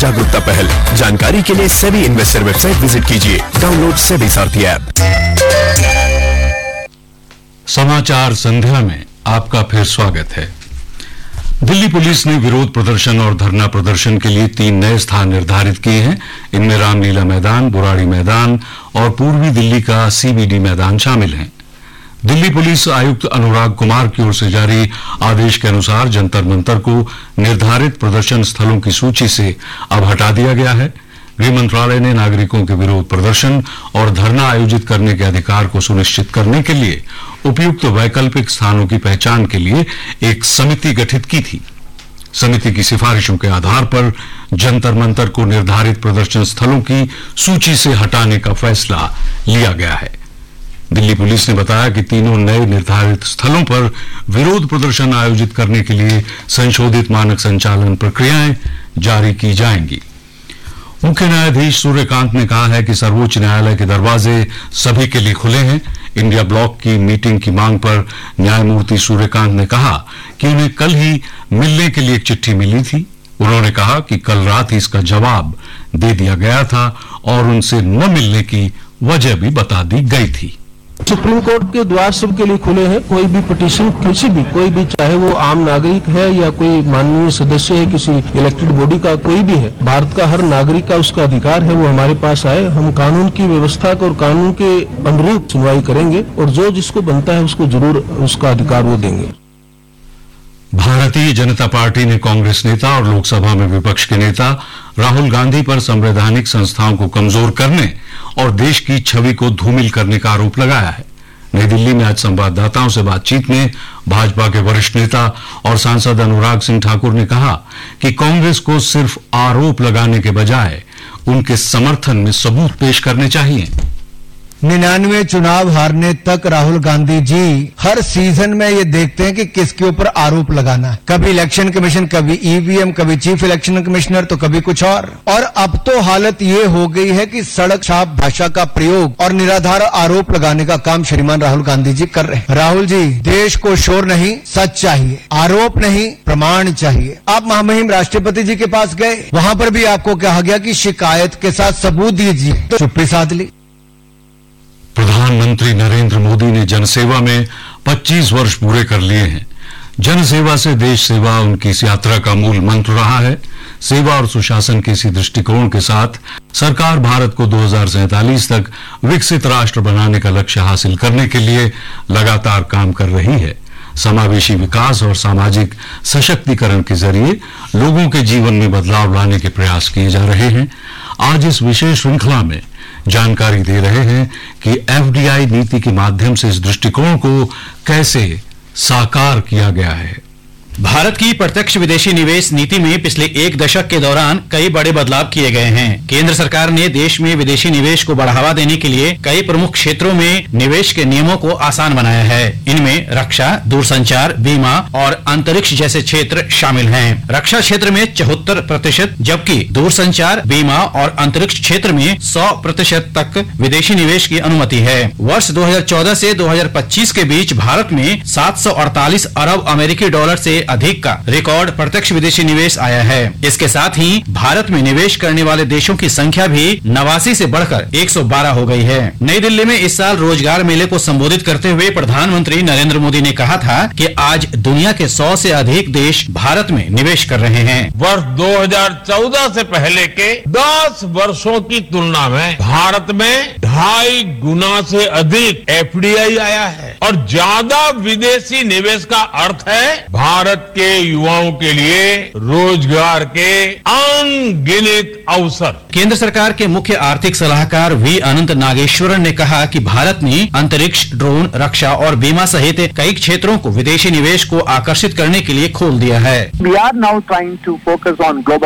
जागरूकता पहल। जानकारी के लिए सेबी इन्वेस्टर वेबसाइट विजिट कीजिए। डाउनलोड सेबी सारथी ऐप। समाचार संध्या में आपका फिर स्वागत है। दिल्ली पुलिस ने विरोध प्रदर्शन और धरना प्रदर्शन के लिए 3 नए स्थान निर्धारित किए हैं। इनमें रामलीला मैदान, बुराड़ी मैदान और पूर्वी दिल्ली का सीबीडी मैदान शामिल हैं। दिल्ली पुलिस आयुक्त अनुराग कुमार की ओर से जारी आदेश के अनुसार जंतर मंतर को निर्धारित प्रदर्शन स्थलों की सूची से अब हटा दिया गया है। गृह मंत्रालय ने नागरिकों के विरोध प्रदर्शन और धरना आयोजित करने के अधिकार को सुनिश्चित करने के लिए उपयुक्त वैकल्पिक स्थानों की पहचान के लिए एक समिति गठित की थी। समिति की सिफारिशों के आधार पर जंतर मंतर को निर्धारित प्रदर्शन स्थलों की सूची से हटाने का फैसला लिया गया है। दिल्ली पुलिस ने बताया कि तीनों नए निर्धारित स्थलों पर विरोध प्रदर्शन आयोजित करने के लिए संशोधित मानक संचालन प्रक्रियाएं जारी की जाएंगी। मुख्य न्यायाधीश सूर्यकांत ने कहा है कि सर्वोच्च न्यायालय के दरवाजे सभी के लिए खुले हैं। इंडिया ब्लॉक की मीटिंग की मांग पर न्यायमूर्ति सूर्यकांत ने कहा कि उन्हें कल ही मिलने के लिए एक चिट्ठी मिली थी। उन्होंने कहा कि कल रात ही इसका जवाब दे दिया गया था और उनसे न मिलने की वजह भी बता दी गई थी। सुप्रीम कोर्ट के द्वार सबके लिए खुले हैं। कोई भी पिटीशन कोई भी चाहे वो आम नागरिक है या कोई माननीय सदस्य है किसी इलेक्टेड बॉडी का, कोई भी है, भारत का हर नागरिक का उसका अधिकार है वो हमारे पास आए। हम कानून की व्यवस्था को और कानून के अनुरूप सुनवाई करेंगे और जो जिसको बनता है उसको जरूर उसका अधिकार वो देंगे। भारतीय जनता पार्टी ने कांग्रेस नेता और लोकसभा में विपक्ष के नेता राहुल गांधी पर संवैधानिक संस्थाओं को कमजोर करने और देश की छवि को धूमिल करने का आरोप लगाया है। नई दिल्ली में आज संवाददाताओं से बातचीत में भाजपा के वरिष्ठ नेता और सांसद अनुराग सिंह ठाकुर ने कहा कि कांग्रेस को सिर्फ आरोप लगाने के बजाय उनके समर्थन में सबूत पेश करने चाहिए। 99 चुनाव हारने तक राहुल गांधी जी हर सीजन में ये देखते हैं कि किसके ऊपर आरोप लगाना है। कभी इलेक्शन कमीशन, कभी ईवीएम, कभी चीफ इलेक्शन कमिश्नर, तो कभी कुछ और अब तो हालत ये हो गई है कि सड़क छाप भाषा का प्रयोग और निराधार आरोप लगाने का काम श्रीमान राहुल गांधी जी कर रहे हैं। राहुल जी, देश को शोर नहीं, सच चाहिए, आरोप नहीं, प्रमाण चाहिए। आप महामहिम राष्ट्रपति जी के पास गए, वहां पर भी आपको कहा गया कि शिकायत के साथ सबूत दीजिए, तो चुप्पी साध ली। प्रधानमंत्री नरेंद्र मोदी ने जनसेवा में 25 वर्ष पूरे कर लिए हैं। जनसेवा से देश सेवा उनकी इस यात्रा का मूल मंत्र रहा है। सेवा और सुशासन के इसी दृष्टिकोण के साथ सरकार भारत को 2047 तक विकसित राष्ट्र बनाने का लक्ष्य हासिल करने के लिए लगातार काम कर रही है। समावेशी विकास और सामाजिक सशक्तिकरण के जरिए लोगों के जीवन में बदलाव लाने के प्रयास किए जा रहे हैं। आज इस विशेष श्रृंखला में जानकारी दे रहे हैं कि एफडीआई नीति के माध्यम से इस दृष्टिकोण को कैसे साकार किया गया है। भारत की प्रत्यक्ष विदेशी निवेश नीति में पिछले 1 दशक के दौरान कई बड़े बदलाव किए गए हैं। केंद्र सरकार ने देश में विदेशी निवेश को बढ़ावा देने के लिए कई प्रमुख क्षेत्रों में निवेश के नियमों को आसान बनाया है। इनमें रक्षा, दूरसंचार, बीमा और अंतरिक्ष जैसे क्षेत्र शामिल हैं। रक्षा क्षेत्र में 74%, जबकि दूरसंचार, बीमा और अंतरिक्ष क्षेत्र में 100% तक विदेशी निवेश की अनुमति है। वर्ष 2014 से 2025 के बीच भारत में 748 अरब अमेरिकी डॉलर से अधिक का रिकॉर्ड प्रत्यक्ष विदेशी निवेश आया है। इसके साथ ही भारत में निवेश करने वाले देशों की संख्या भी 89 से बढ़कर 112 हो गई है। नई दिल्ली में इस साल रोजगार मेले को संबोधित करते हुए प्रधानमंत्री नरेंद्र मोदी ने कहा था कि आज दुनिया के 100 से अधिक देश भारत में निवेश कर रहे हैं। वर्ष 2014 से पहले के 10 वर्षों की तुलना में भारत में 2.5 गुना से अधिक एफडीआई आया है और ज्यादा विदेशी निवेश का अर्थ है भारत के युवाओं के लिए रोजगार के अनगिनत अवसर। केंद्र सरकार के मुख्य आर्थिक सलाहकार वी अनंत नागेश्वरन ने कहा कि भारत ने अंतरिक्ष, ड्रोन, रक्षा और बीमा सहित कई क्षेत्रों को विदेशी निवेश को आकर्षित करने के लिए खोल दिया है। We are now trying to focus on global